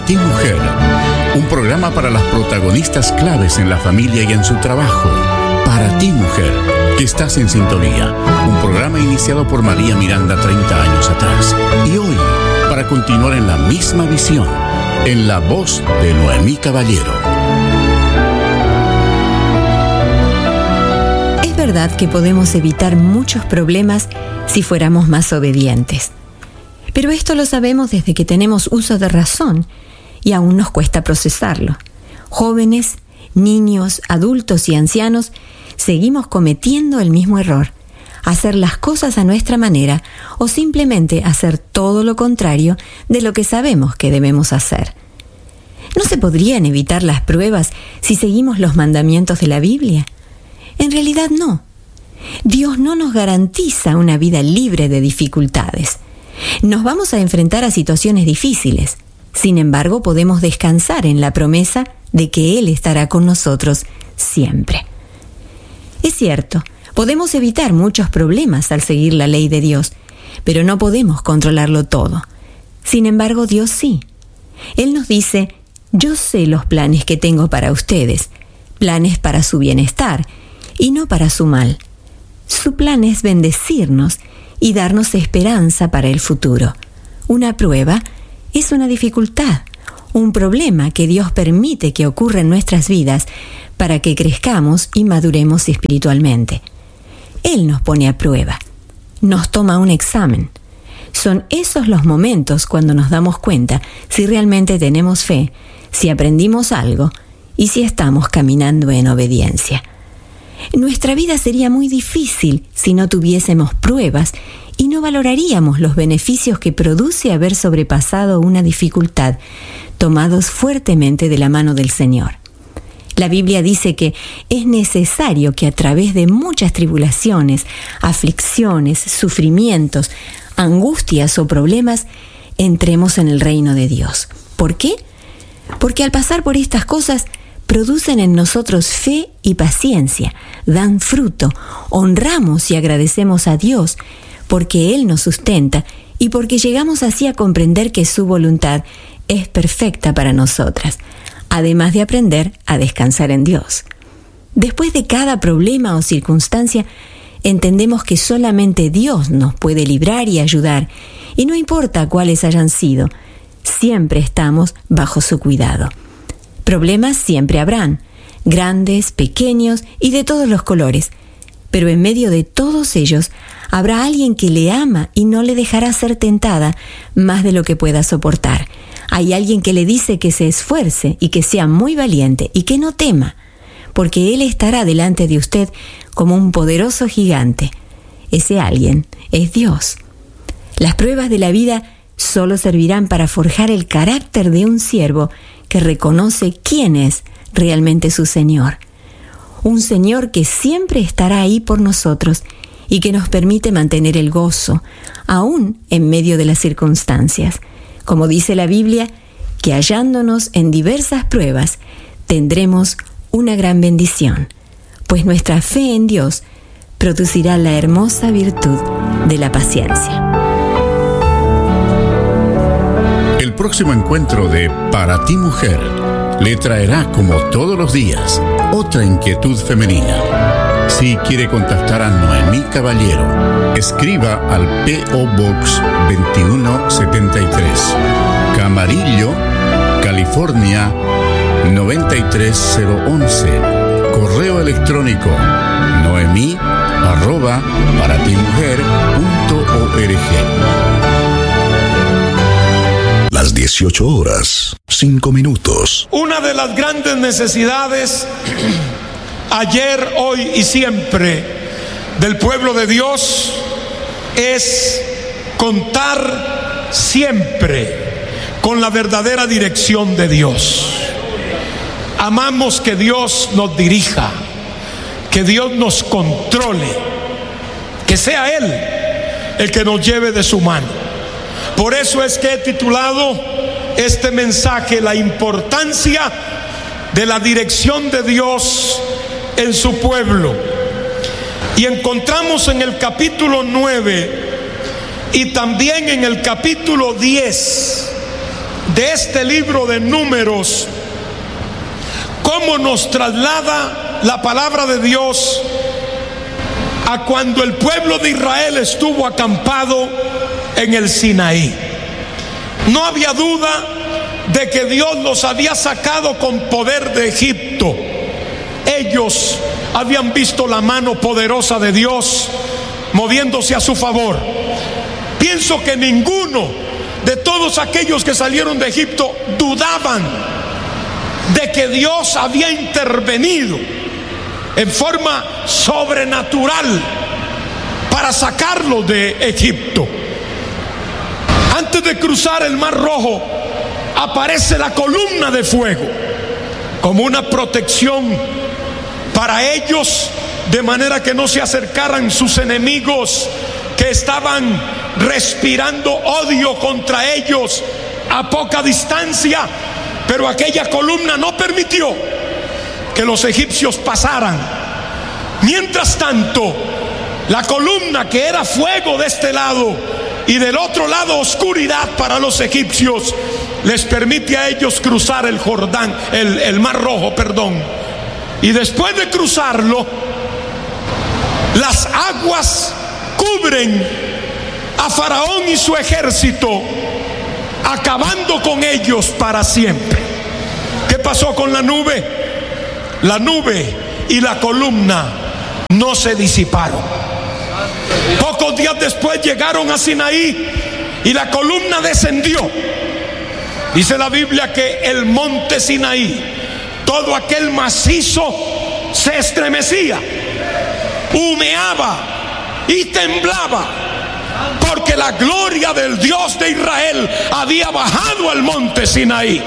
ti, mujer. Un programa para las protagonistas claves en la familia y en su trabajo. Para ti, mujer, que estás en sintonía. Un programa iniciado por María Miranda 30 años atrás. Y hoy, para continuar en la misma visión, en la voz de Noemí Caballero. Es verdad que podemos evitar muchos problemas si fuéramos más obedientes. Pero esto lo sabemos desde que tenemos uso de razón y aún nos cuesta procesarlo. Jóvenes, niños, adultos y ancianos seguimos cometiendo el mismo error: hacer las cosas a nuestra manera o simplemente hacer todo lo contrario de lo que sabemos que debemos hacer. ¿No se podrían evitar las pruebas si seguimos los mandamientos de la Biblia? En realidad no. Dios no nos garantiza una vida libre de dificultades. Nos vamos a enfrentar a situaciones difíciles. Sin embargo, podemos descansar en la promesa de que Él estará con nosotros siempre. Es cierto, podemos evitar muchos problemas al seguir la ley de Dios, pero no podemos controlarlo todo. Sin embargo, Dios sí. Él nos dice: yo sé los planes que tengo para ustedes, planes para su bienestar y no para su mal. Su plan es bendecirnos y darnos esperanza para el futuro. Una prueba es una dificultad, un problema que Dios permite que ocurra en nuestras vidas para que crezcamos y maduremos espiritualmente. Él nos pone a prueba, nos toma un examen. Son esos los momentos cuando nos damos cuenta si realmente tenemos fe, si aprendimos algo y si estamos caminando en obediencia. Nuestra vida sería muy difícil si no tuviésemos pruebas y no valoraríamos los beneficios que produce haber sobrepasado una dificultad, tomados fuertemente de la mano del Señor. La Biblia dice que es necesario que a través de muchas tribulaciones, aflicciones, sufrimientos, angustias o problemas, entremos en el reino de Dios. ¿Por qué? Porque al pasar por estas cosas, producen en nosotros fe y paciencia, dan fruto, honramos y agradecemos a Dios porque Él nos sustenta y porque llegamos así a comprender que su voluntad es perfecta para nosotras, además de aprender a descansar en Dios. Después de cada problema o circunstancia, entendemos que solamente Dios nos puede librar y ayudar, y no importa cuáles hayan sido, siempre estamos bajo su cuidado. Problemas siempre habrán, grandes, pequeños y de todos los colores, pero en medio de todos ellos habrá alguien que le ama y no le dejará ser tentada más de lo que pueda soportar. Hay alguien que le dice que se esfuerce y que sea muy valiente y que no tema, porque Él estará delante de usted como un poderoso gigante. Ese alguien es Dios. Las pruebas de la vida solo servirán para forjar el carácter de un siervo que reconoce quién es realmente su Señor. Un Señor que siempre estará ahí por nosotros y que nos permite mantener el gozo, aún en medio de las circunstancias. Como dice la Biblia, que hallándonos en diversas pruebas, tendremos una gran bendición, pues nuestra fe en Dios producirá la hermosa virtud de la paciencia. El próximo encuentro de Para ti, mujer le traerá, como todos los días, otra inquietud femenina. Si quiere contactar a Noemí Caballero, escriba al P.O. Box 2173, Camarillo, California 93011. Correo electrónico noemi@paratimujer.org. Las 18 horas, 5 minutos. Una de las grandes necesidades ayer, hoy y siempre del pueblo de Dios es contar siempre con la verdadera dirección de Dios. Amamos que Dios nos dirija, que Dios nos controle, que sea Él el que nos lleve de su mano. Por eso es que he titulado este mensaje: la importancia de la dirección de Dios en su pueblo. Y encontramos en el capítulo 9 y también en el capítulo 10 de este libro de Números, cómo nos traslada la palabra de Dios a cuando el pueblo de Israel estuvo acampado en el Sinaí. No había duda de que Dios los había sacado con poder de Egipto. Ellos habían visto la mano poderosa de Dios moviéndose a su favor. Pienso que ninguno de todos aquellos que salieron de Egipto dudaban de que Dios había intervenido en forma sobrenatural para sacarlos de Egipto. Antes de cruzar el Mar Rojo, aparece la columna de fuego como una protección para ellos, de manera que no se acercaran sus enemigos que estaban respirando odio contra ellos a poca distancia. Pero aquella columna no permitió que los egipcios pasaran. Mientras tanto, la columna, que era fuego de este lado y del otro lado oscuridad para los egipcios, les permite a ellos cruzar el Jordán, el Mar Rojo, y después de cruzarlo, las aguas cubren a Faraón y su ejército, acabando con ellos para siempre. ¿Qué pasó con la nube? La nube y la columna no se disiparon. Pocos días después llegaron a Sinaí y la columna descendió. Dice la Biblia que el monte Sinaí, todo aquel macizo, se estremecía, humeaba y temblaba, porque la gloria del Dios de Israel había bajado al monte Sinaí.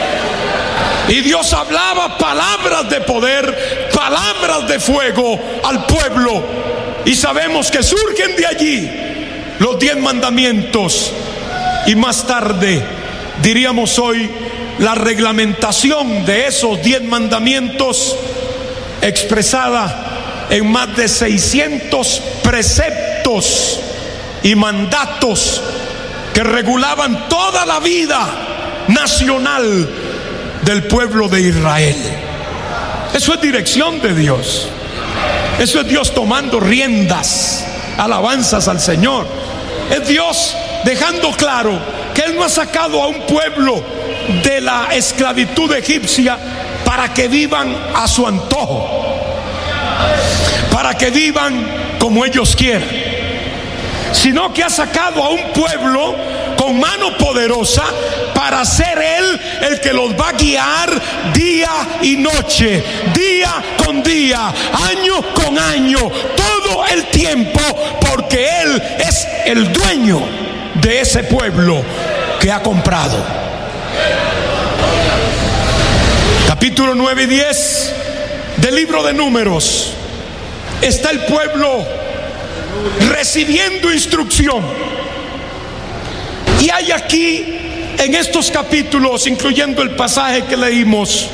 Y Dios hablaba palabras de poder, palabras de fuego al pueblo. Y sabemos que surgen de allí los 10 mandamientos. Y más tarde, diríamos hoy, la reglamentación de esos 10 mandamientos, expresada en más de 600 preceptos y mandatos que regulaban toda la vida nacional del pueblo de Israel. Eso es dirección de Dios. Eso es Dios tomando riendas, alabanzas al Señor. Es Dios dejando claro que Él no ha sacado a un pueblo de la esclavitud egipcia para que vivan a su antojo, para que vivan como ellos quieran, sino que ha sacado a un pueblo con mano poderosa para ser Él el que los va a guiar día y noche, día con día, año con año, todo el tiempo, porque Él es el dueño de ese pueblo que ha comprado. Capítulo 9 y 10 del libro de Números. Está el pueblo recibiendo instrucción. Y hay aquí, en estos capítulos, incluyendo el pasaje que leímos,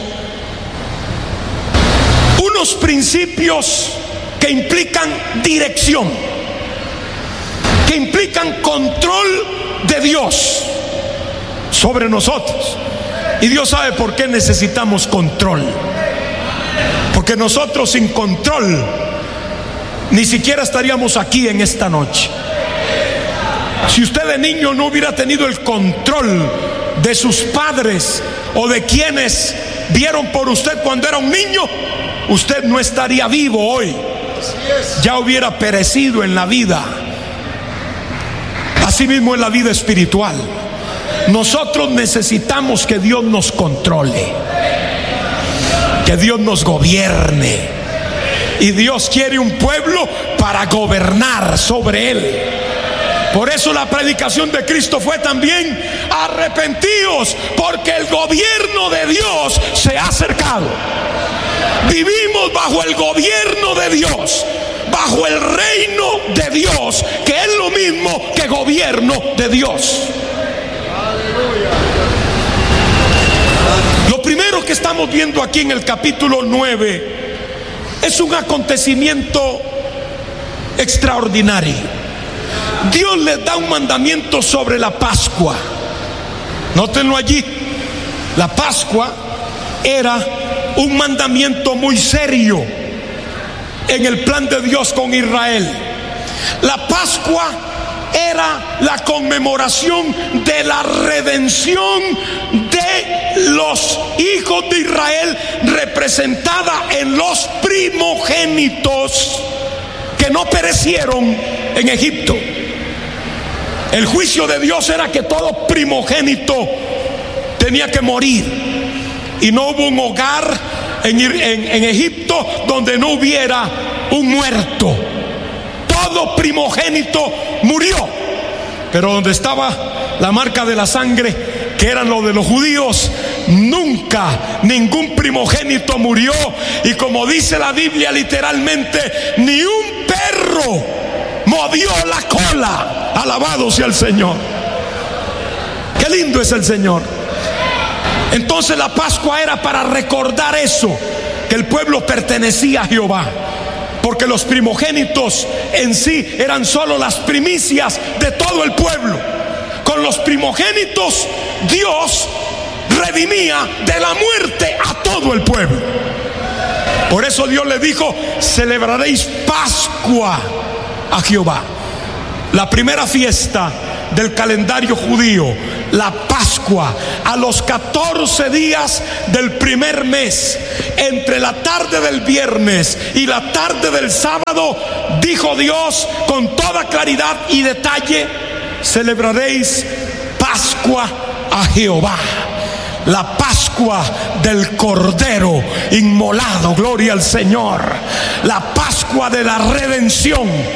unos principios que implican dirección, que implican control de Dios sobre nosotros. Y Dios sabe por qué necesitamos control. Porque nosotros sin control ni siquiera estaríamos aquí en esta noche. Si usted de niño no hubiera tenido el control de sus padres o de quienes vieron por usted cuando era un niño, usted no estaría vivo hoy. Ya hubiera perecido en la vida. Asimismo en la vida espiritual. Nosotros necesitamos que Dios nos controle, que Dios nos gobierne. Y Dios quiere un pueblo para gobernar sobre él. Por eso la predicación de Cristo fue también: arrepentíos, porque el gobierno de Dios se ha acercado. Vivimos bajo el gobierno de Dios, bajo el reino de Dios, que es lo mismo que gobierno de Dios. Lo primero que estamos viendo aquí en el capítulo 9 es un acontecimiento extraordinario. Dios les da un mandamiento sobre la Pascua. Nótenlo allí. La Pascua era un mandamiento muy serio en el plan de Dios con Israel. La Pascua era la conmemoración de la redención de los hijos de Israel, representada en los primogénitos que no perecieron en Egipto. El juicio de Dios era que todo primogénito tenía que morir, y no hubo un hogar en Egipto donde no hubiera un muerto. Todo primogénito murió. Pero donde estaba la marca de la sangre, que eran los de los judíos, nunca ningún primogénito murió. Y como dice la Biblia literalmente, ni un perro movió la cola. Alabado sea el Señor. Qué lindo es el Señor. Entonces la Pascua era para recordar eso, que el pueblo pertenecía a Jehová, porque los primogénitos en sí eran solo las primicias de todo el pueblo. Con los primogénitos Dios redimía de la muerte a todo el pueblo. Por eso Dios le dijo: celebraréis Pascua a Jehová. La primera fiesta del calendario judío, la Pascua, a los 14 días del primer mes, entre la tarde del viernes y la tarde del sábado, dijo Dios con toda claridad y detalle: celebraréis Pascua a Jehová. La Pascua del Cordero inmolado, gloria al Señor. La Pascua de la redención.